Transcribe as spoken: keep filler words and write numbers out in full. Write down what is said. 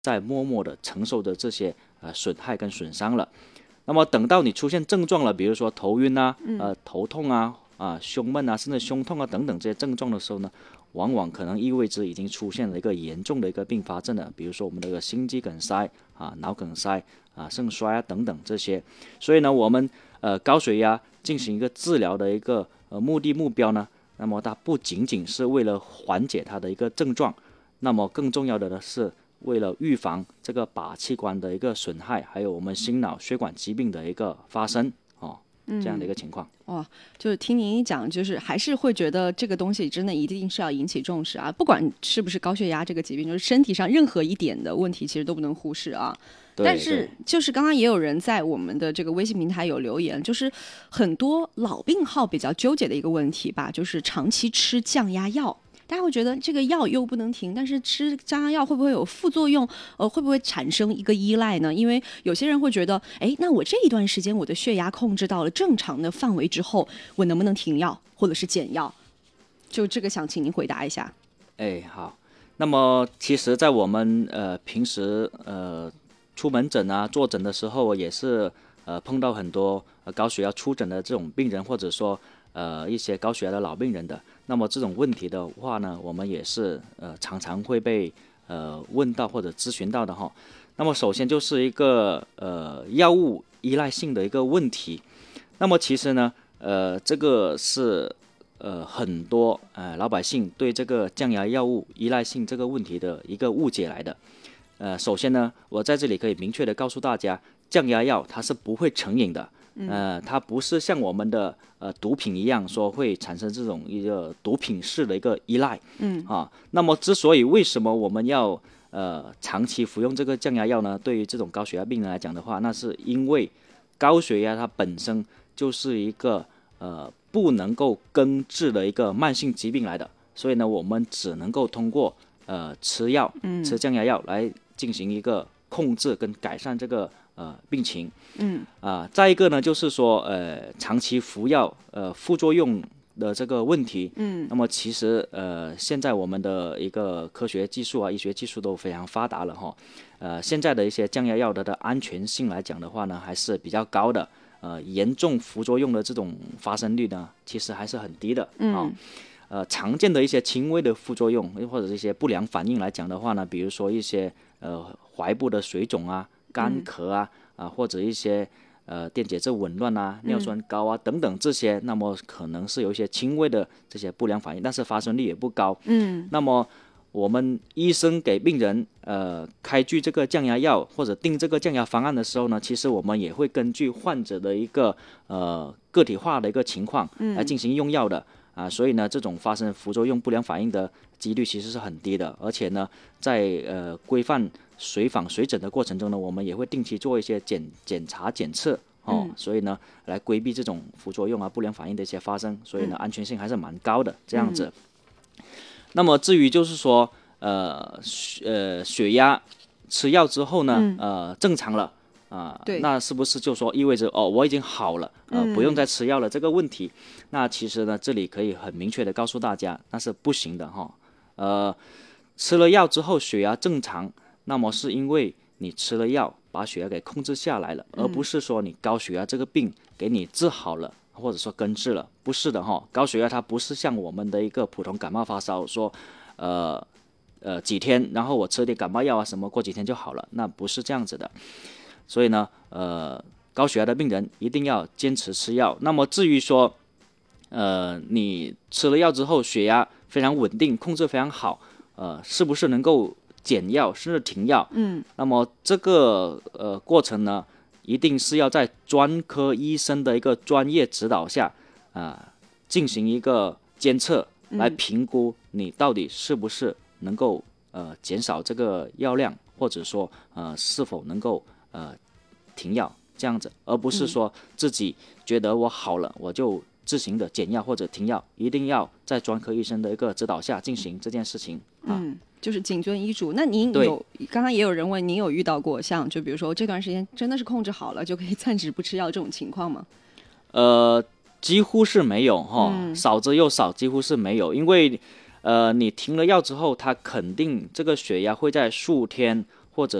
在默默的承受着这些呃损害跟损伤了。那么等到你出现症状了，比如说头晕啊、呃头痛啊、啊、胸闷啊，甚至胸痛啊等等这些症状的时候呢，往往可能意味着已经出现了一个严重的一个并发症了，比如说我们的心肌梗塞啊、脑梗塞啊、肾衰啊等等这些。所以呢，我们呃高血压进行一个治疗的一个呃目的目标呢，那么它不仅仅是为了缓解它的一个症状，那么更重要的呢是为了预防这个靶器官的一个损害，还有我们心脑血管疾病的一个发生哦，这样的一个情况。 哇，就是听您一讲，就是还是会觉得这个东西真的一定是要引起重视啊！不管是不是高血压这个疾病，就是身体上任何一点的问题，其实都不能忽视啊。但是就是刚刚也有人在我们的这个微信平台有留言，就是很多老病号比较纠结的一个问题吧，就是长期吃降压药。大家会觉得这个药又不能停，但是吃降压药会不会有副作用？呃，会不会产生一个依赖呢？因为有些人会觉得，哎，那我这一段时间我的血压控制到了正常的范围之后，我能不能停药或者是减药？就这个想请您回答一下。 哎，好。那么其实，在我们呃平时呃出门诊啊、坐诊的时候，也是呃碰到很多、呃、高血压出诊的这种病人，或者说呃一些高血压的老病人的。那么这种问题的话呢，我们也是呃常常会被呃问到或者咨询到的哈。那么首先就是一个呃药物依赖性的一个问题。那么其实呢，呃这个是呃很多呃老百姓对这个降压药物依赖性这个问题的一个误解来的。呃首先呢，我在这里可以明确的告诉大家，降压药它是不会成瘾的。呃，它不是像我们的呃毒品一样说会产生这种一个毒品式的一个依赖，嗯啊，那么之所以为什么我们要呃长期服用这个降压药呢？对于这种高血压病人来讲的话，那是因为高血压它本身就是一个呃不能够根治的一个慢性疾病来的，所以呢，我们只能够通过呃吃药，吃降压药来进行一个控制跟改善这个呃病情。嗯啊、呃，再一个呢，就是说呃长期服药呃副作用的这个问题。嗯，那么其实呃现在我们的一个科学技术啊、医学技术都非常发达了哈。呃，现在的一些降压药的的安全性来讲的话呢，还是比较高的。呃，严重副作用的这种发生率呢，其实还是很低的。嗯。哦呃，常见的一些轻微的副作用或者一些不良反应来讲的话呢，比如说一些呃怀部的水肿啊、干咳啊，啊、呃、或者一些呃电解质紊乱啊、尿酸高啊等等这些，那么可能是有一些轻微的这些不良反应，但是发生率也不高。嗯，那么我们医生给病人呃开具这个降压药或者定这个降压方案的时候呢，其实我们也会根据患者的一个呃个体化的一个情况来进行用药的。啊，所以呢，这种发生副作用、不良反应的几率其实是很低的，而且呢，在呃规范随访随诊的过程中呢，我们也会定期做一些检检查检测哦，嗯、所以呢，来规避这种副作用啊、不良反应的一些发生，所以呢，安全性还是蛮高的这样子。嗯、那么至于就是说，呃呃，血压吃药之后呢，嗯、呃，正常了。啊、呃，那是不是就说意味着哦，我已经好了，呃，不用再吃药了？这个问题，那其实呢，这里可以很明确的告诉大家，那是不行的哈。呃，吃了药之后血压正常，那么是因为你吃了药把血压给控制下来了，而不是说你高血压这个病给你治好了，或者说根治了，不是的哈。高血压它不是像我们的一个普通感冒发烧，说，呃呃几天，然后我吃点感冒药啊什么，过几天就好了，那不是这样子的。所以呢，呃，高血压的病人一定要坚持吃药。那么至于说，呃，你吃了药之后血压非常稳定，控制非常好，呃，是不是能够减药甚至停药？嗯，那么这个呃过程呢，一定是要在专科医生的一个专业指导下啊、呃，进行一个监测，来评估你到底是不是能够呃减少这个药量，或者说呃是否能够呃，停药这样子，而不是说自己觉得我好了，嗯、我就自行的减药或者停药，一定要在专科医生的一个指导下进行这件事情。啊、 嗯，就是谨遵医嘱。那您有刚刚也有人问，您有遇到过像就比如说这段时间真的是控制好了，就可以暂时不吃药这种情况吗？ 呃，几乎是没有哈，嗯、少之又少，几乎是没有，因为呃，你停了药之后，它肯定这个血压会在数天